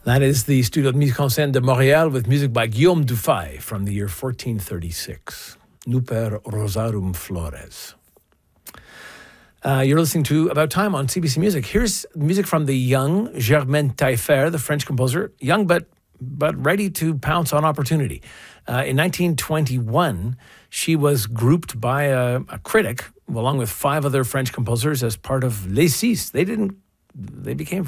That is the Studio de Musique en Scène de Montréal with music by Guillaume Dufay from the year 1436. Nuper Rosarum Flores. You're listening to About Time on CBC Music. Here's music from the young Germaine Taillefer, the French composer, young but ready to pounce on opportunity. In 1921, she was grouped by a critic, along with 5 other French composers, as part of Les Six. They became